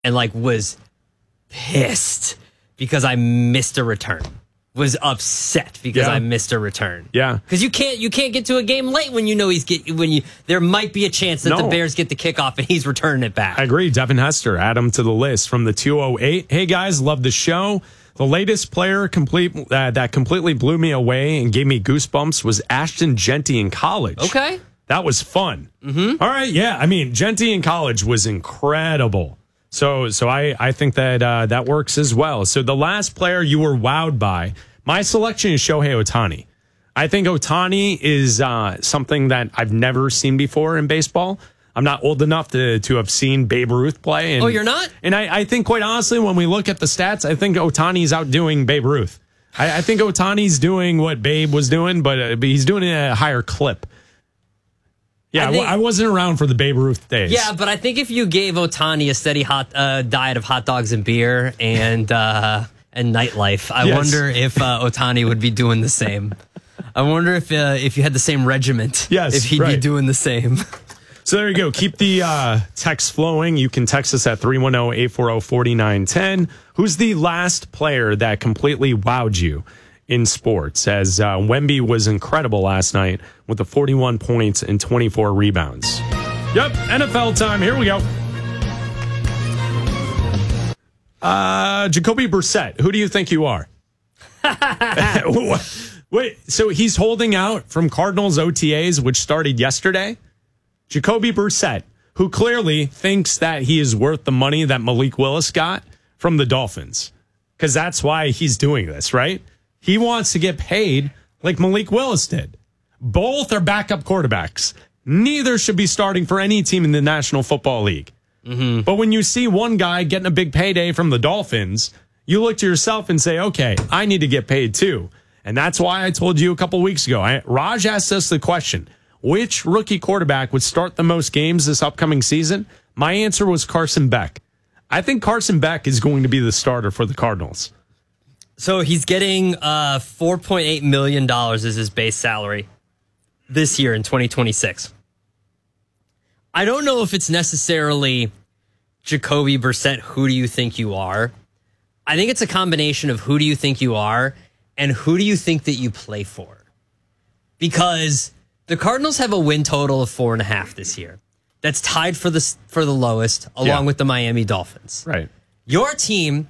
and like was pissed because I missed a return. Was upset because I missed a return. Yeah, because you can't get to a game late when you know there might be a chance that the Bears get the kickoff and he's returning it back. I agree. Devin Hester, add him to the list from the 208. Hey guys, love the show. The latest player that completely blew me away and gave me goosebumps was Ashton Jeanty in college. Okay, that was fun. Mm-hmm. All right, yeah. I mean, Jeanty in college was incredible. So I think that works as well. So the last player you were wowed by, my selection is Shohei Ohtani. I think Ohtani is something that I've never seen before in baseball. I'm not old enough to have seen Babe Ruth play. And, you're not? And I think, quite honestly, when we look at the stats, I think Ohtani's outdoing Babe Ruth. I think Ohtani's doing what Babe was doing, but he's doing it at a higher clip. Yeah, I wasn't around for the Babe Ruth days. Yeah, but I think if you gave Ohtani a steady diet of hot dogs and beer and nightlife, I wonder if Ohtani would be doing the same. I wonder if you had the same regiment, if he'd be doing the same. So there you go. Keep the text flowing. You can text us at 310-840-4910. Who's the last player that completely wowed you in sports? As Wemby was incredible last night with the 41 points and 24 rebounds. Yep, NFL time. Here we go. Jacoby Brissett, who do you think you are? Wait, so he's holding out from Cardinals OTAs, which started yesterday? Jacoby Brissett, who clearly thinks that he is worth the money that Malik Willis got from the Dolphins. Because that's why he's doing this, right? He wants to get paid like Malik Willis did. Both are backup quarterbacks. Neither should be starting for any team in the National Football League. Mm-hmm. But when you see one guy getting a big payday from the Dolphins, you look to yourself and say, okay, I need to get paid too. And that's why I told you a couple weeks ago, Raj asked us the question, which rookie quarterback would start the most games this upcoming season? My answer was Carson Beck. I think Carson Beck is going to be the starter for the Cardinals. So he's getting $4.8 million as his base salary this year in 2026. I don't know if it's necessarily Jacoby Brissett, who do you think you are? I think it's a combination of who do you think you are and who do you think that you play for? Because the Cardinals have a win total of 4.5 this year. That's tied for the lowest, along with the Miami Dolphins. Right. Your team,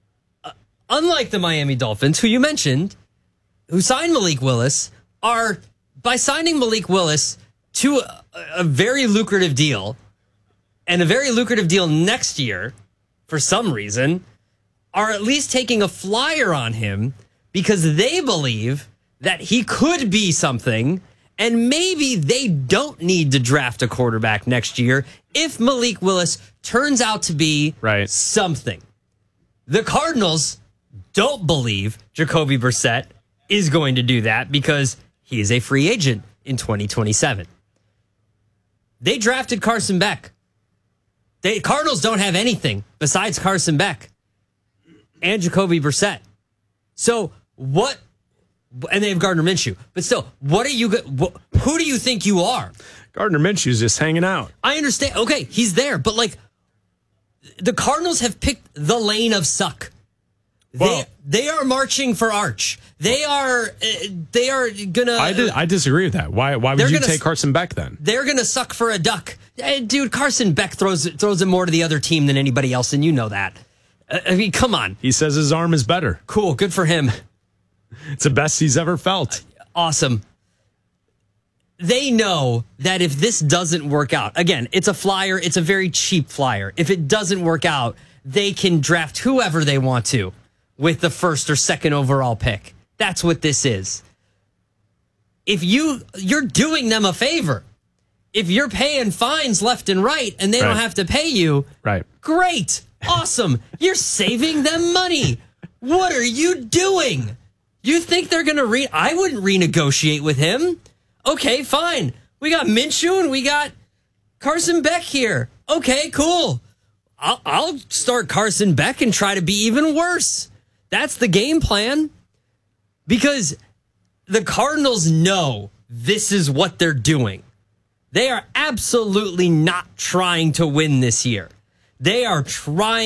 unlike the Miami Dolphins, who you mentioned, who signed Malik Willis, are, by signing Malik Willis to a very lucrative deal, and a very lucrative deal next year, for some reason, are at least taking a flyer on him because they believe that he could be something, and maybe they don't need to draft a quarterback next year if Malik Willis turns out to be something. The Cardinals don't believe Jacoby Brissett is going to do that because he is a free agent in 2027. They drafted Carson Beck. The Cardinals don't have anything besides Carson Beck and Jacoby Brissett. So what? And they have Gardner Minshew. But still, who do you think you are? Gardner Minshew's just hanging out. I understand. Okay, he's there. But, like, the Cardinals have picked the lane of suck. They are marching for Arch. They are going to... I disagree with that. Why would you take Carson Beck then? They're going to suck for a duck. Dude, Carson Beck throws it more to the other team than anybody else, and you know that. I mean, come on. He says his arm is better. Cool, good for him. It's the best he's ever felt. Awesome. They know that if this doesn't work out, again, it's a flyer. It's a very cheap flyer. If it doesn't work out, they can draft whoever they want to with the first or second overall pick. That's what this is. If you're doing them a favor. If you're paying fines left and right and they don't have to pay you, great, awesome. You're saving them money. What are you doing? You think they're going to I wouldn't renegotiate with him. Okay, fine. We got Minshew and we got Carson Beck here. Okay, cool. I'll start Carson Beck and try to be even worse. That's the game plan. Because the Cardinals know this is what they're doing. They are absolutely not trying to win this year. They are trying